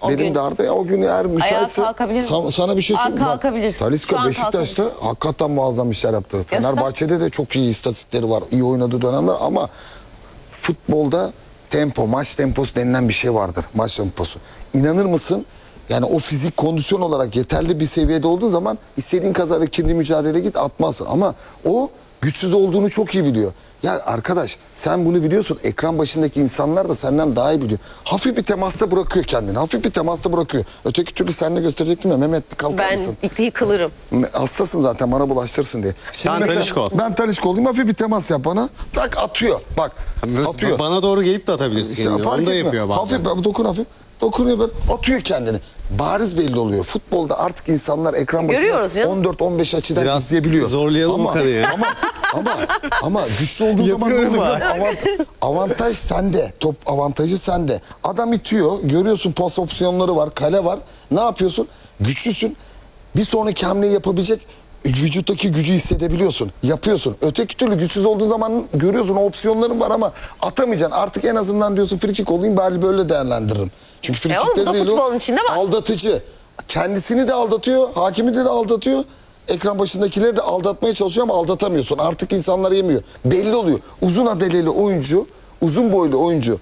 benim gün. darda ya o gün eğer müsaitse kalkabilir mi? sana bir şey söyleyeyim. Bak, Kalkabilirsin. Şu Talisca an Beşiktaş'ta hakikaten muazzam işler yaptı. Fenerbahçe'de de çok iyi istatistikleri var. İyi oynadığı dönemler ama futbolda tempo, maç temposu denilen bir şey vardır. Maç temposu. İnanır mısın? Yani o fizik kondisyon olarak yeterli bir seviyede olduğu zaman istediğin kadar ikili mücadele git atmazsın. Ama o güçsüz olduğunu çok iyi biliyor. Ya arkadaş sen bunu biliyorsun. Ekran başındaki insanlar da senden daha iyi biliyor. Hafif bir temasta bırakıyor kendini. Hafif bir temasta bırakıyor. Öteki türlü seninle gösterecektim ya Mehmet bir kalkar mısın? Ben yıkılırım. Hastasın zaten bana bulaştırsın diye. Sen mesela, Talisca ol. Ben Talisca olayım hafif bir temas yap bana. Bak atıyor. Bak atıyor. Bana doğru gelip de atabilirsin İşte kendini. fark Onu da etmiyor. yapıyor bazen. Hafif dokun hafif. Dokunuyor böyle atıyor kendini. Bariz belli oluyor. Futbolda artık insanlar ekran Görüyoruz başında canım. 14-15 açıdan Biraz izleyebiliyor. zorlayalım ama, bu kadını ya. ama güçlü olduğu zaman ne Yapıyorum oluyor? bak. Avantaj sende. Top avantajı sende. Adam itiyor. Görüyorsun pas opsiyonları var. Kale var. Ne yapıyorsun? Güçlüsün. Bir sonraki hamleyi yapabilecek vücuttaki gücü hissedebiliyorsun. Yapıyorsun. Öteki türlü güçsüz olduğu zaman görüyorsun o opsiyonların var ama atamayacaksın. Artık en azından diyorsun frikik olayım bari böyle değerlendiririm. Çünkü oğlum, bu frikikleri da değil futbolun içinde var. aldatıcı. Kendisini de aldatıyor, hakimi de aldatıyor. Ekran başındakileri de aldatmaya çalışıyor ama aldatamıyorsun. Artık insanlar yemiyor. Belli oluyor. Uzun adeleli oyuncu, uzun boylu oyuncu.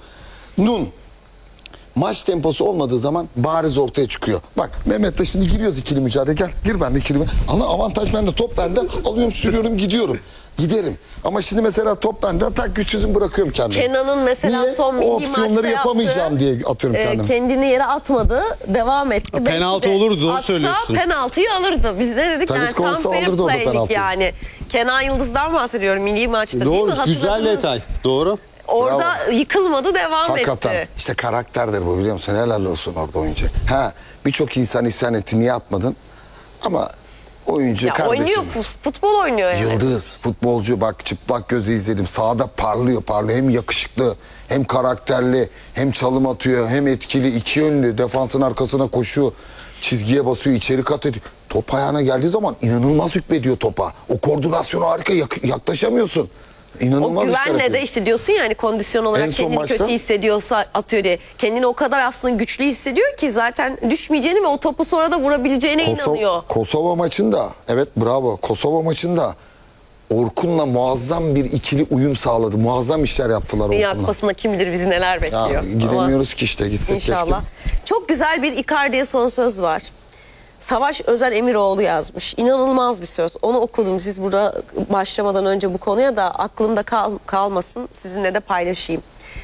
Maç temposu olmadığı zaman bariz ortaya çıkıyor. Bak Mehmet'le şimdi giriyoruz ikili mücadele. Gel gir ben de ikili mücadele. Ama avantaj bende, top bende. Alıyorum, sürüyorum, gidiyorum. Giderim. Ama şimdi mesela top bende. Tak güçsüzüm bırakıyorum kendimi. Kenan'ın mesela Niye? son milli O opsiyonları maçta yapamayacağım diye atıyorum kendimi. kendini yere atmadı. Devam etti. Belki Penaltı de olurdu, doğru atsa söylüyorsun. penaltıyı alırdı. Biz de dedik yani Talisca tam olsa fair alırdı orada play'lik penaltıyı. yani. Kenan Yıldız'dan bahsediyorum milli maçta değil mi? Doğru, güzel Hatırladınız. detay. Doğru. Orada yıkılmadı, devam Hakikaten. etti. İşte karakterdir bu, biliyor musun? Helal olsun orada oyuncu. Birçok insan isyan etti. Niye atmadın? Ama oyuncu Ya kardeşim. oynuyor, futbol oynuyor yani. Yıldız, futbolcu, bak çıplak gözü izledim. Sahada parlıyor. Hem yakışıklı, hem karakterli, hem çalım atıyor, hem etkili, iki yönlü. Defansın arkasına koşuyor. Çizgiye basıyor, içeri kat ediyor. Top ayağına geldiği zaman inanılmaz hükmediyor topa. O koordinasyonu harika, yaklaşamıyorsun. O İnanılmaz işler güvenle yapıyor. de işte diyorsun yani kondisyon En olarak son kendini maçta- kötü hissediyorsa atıyor diye. Kendini o kadar aslında güçlü hissediyor ki zaten düşmeyeceğini ve o topu sonra da vurabileceğine inanıyor. Kosova maçında, evet bravo, Kosova maçında Orkun'la muazzam bir ikili uyum sağladı. Muazzam işler yaptılar Dünya Orkun'la. Kupası'nda kim bilir bizi neler Ya, bekliyor. gidemiyoruz ki işte, gitsek İnşallah. keşke. Çok güzel bir Icardi'ye son söz var. Savaş Özen Emiroğlu yazmış. İnanılmaz bir söz. Onu okudum. Siz burada başlamadan önce bu konuya da aklımda kalmasın. Sizinle de paylaşayım.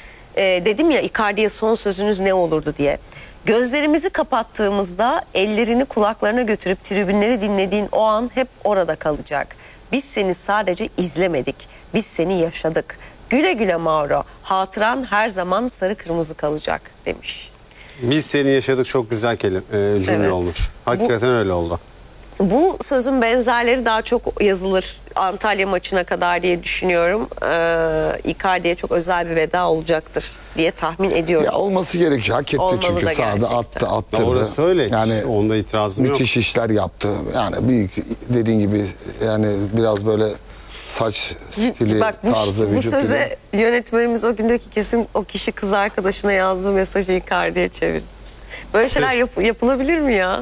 Dedim ya Icardi'ye son sözünüz ne olurdu diye. Gözlerimizi kapattığımızda ellerini kulaklarına götürüp tribünleri dinlediğin o an hep orada kalacak. Biz seni sadece izlemedik. Biz seni yaşadık. Güle güle Mauro. Hatıran her zaman sarı kırmızı kalacak demiş. Biz seni yaşadık, çok güzel cümle Evet. olmuş. Hakikaten öyle oldu. Bu sözün benzerleri daha çok yazılır Antalya maçına kadar diye düşünüyorum. Icardi'ye çok özel bir veda olacaktır diye tahmin ediyorum. Ya olması gerekiyor. Hak etti Olmalı çünkü da sahada gerçekten. attırdı. Orası öyle. Yani onda itirazım yok. müthiş işler yaptı. Yani büyük, dediğin gibi yani biraz böyle saç stili, Bak tarzı, bu vücut söze yönetmenimiz o gündeki kesin o kişi kız arkadaşına yazdığı mesajı Icardi'ye çevirdi. Böyle şeyler yapılabilir mi ya?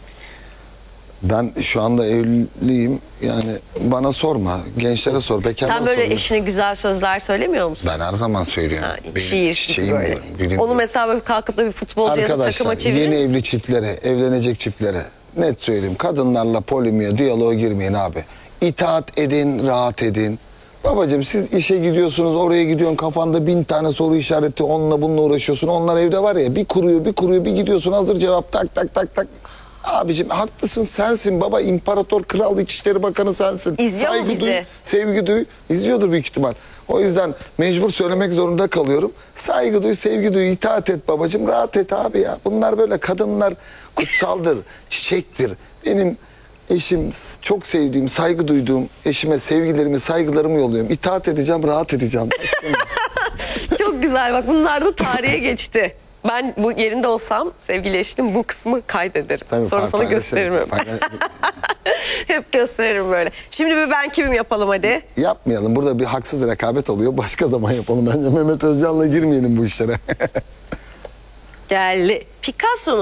Ben şu anda evliyim. Yani bana sorma. Gençlere sor. Bekarlara Sen böyle sor. eşine güzel sözler söylemiyor musun? Ben her zaman söylüyorum. Ha, Benim şiir gibi çiçeğim böyle. bu, gülüm Onu bu. mesela böyle kalkıp da bir futbolcuya da takıma Arkadaşlar çevirir yeni misin? evli çiftlere, evlenecek çiftlere net söyleyeyim. Kadınlarla polemiğe, diyaloğa girmeyin abi. İtaat edin, rahat edin. Babacığım siz işe gidiyorsunuz, oraya gidiyorsun, kafanda 1000 tane soru işareti, onunla bununla uğraşıyorsun. Onlar evde var ya, bir kuruyor bir gidiyorsun, hazır cevap tak tak tak tak. Abicim haklısın, sensin baba, imparator, kral, İçişleri Bakanı sensin. İzliyor mu Saygı bizi? duy, sevgi duy. İzliyordur büyük ihtimal. O yüzden mecbur söylemek zorunda kalıyorum. Saygı duy, sevgi duy, itaat et babacığım, rahat et abi ya. Bunlar böyle, kadınlar kutsaldır, çiçektir. Benim eşim, çok sevdiğim, saygı duyduğum eşime sevgilerimi, saygılarımı yolluyorum. İtaat edeceğim, rahat edeceğim. Çok güzel, bak bunlar da tarihe geçti. Ben bu yerinde olsam sevgili eşim bu kısmı kaydederim. Tabii, Sonra sana gösteririm. Hep gösteririm böyle. Şimdi bir ben kimim yapalım hadi. Yapmayalım. Burada bir haksız rekabet oluyor. Başka zaman yapalım. Bence Mehmet Özcan'la girmeyelim bu işlere. Geldi. Picasso'nun